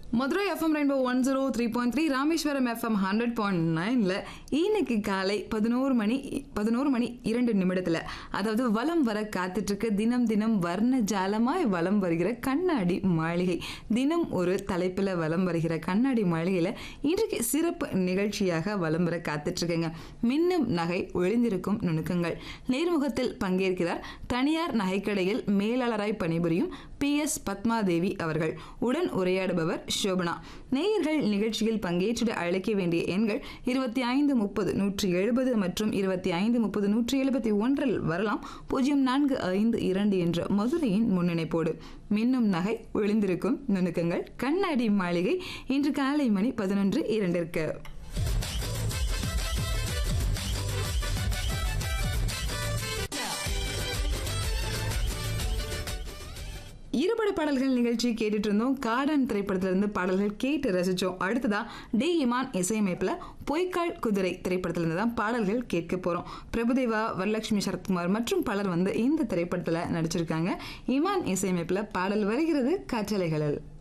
Madurai FM rainbow 103.3 Rameswaram FM 100.9ல இன்னைக்கு காலை 11 மணி 2 நிமிடத்துல அதாவது வலம் வர காத்துட்டு இருக்க தினம் தினம் வர்ண ஜாலமாய் வலம் வருகிற கண்ணாடி மாளிகை. தினம் ஒரு தலைப்புல வலம் வருகிற கண்ணாடி மாளிகையில இன்றைக்கு சிறப்பு நிகழ்ச்சியாக வலம் வர காத்துட்டு இருக்குங்க. மின்னும் நகை ஒளிந்திருக்கும் நுணுக்கங்கள் நேர்முகத்தில் பங்கேற்கிறார் தனியார் நகைக்கடையில் மேலாளராய் பணிபுரியும் PS பத்மாதேவி அவர்கள். உடன் உரையாடுபவர் சோபனா. நேயர்கள் நிகழ்ச்சியில் பங்கேற்றிட அழைக்க வேண்டிய எண்கள் 2530-170 மற்றும் 2530-171 வரலாம். 0452 என்ற மதுரையின் முன்னிணைப்போடு. மின்னும் நகை ஒளிந்திருக்கும் நுணுக்கங்கள் கண்ணாடி மாளிகை இன்று காலை மணி 11:02. இருபட பாடல்கள் நிகழ்ச்சி கேட்டுட்டு இருந்தோம். காடன் திரைப்படத்திலிருந்து பாடல்கள் கேட்டு ரசிச்சோம். அடுத்ததா டி இமான் இசையமைப்புல பொய்க்கால் குதிரை திரைப்படத்திலிருந்து தான் பாடல்கள் கேட்க போறோம். பிரபுதேவா, வரலட்சுமி சரத்குமார் மற்றும் பலர் இந்த திரைப்படத்துல நடிச்சிருக்காங்க. இமான் இசையமைப்புல பாடல் வருகிறது காற்றலைகளில்.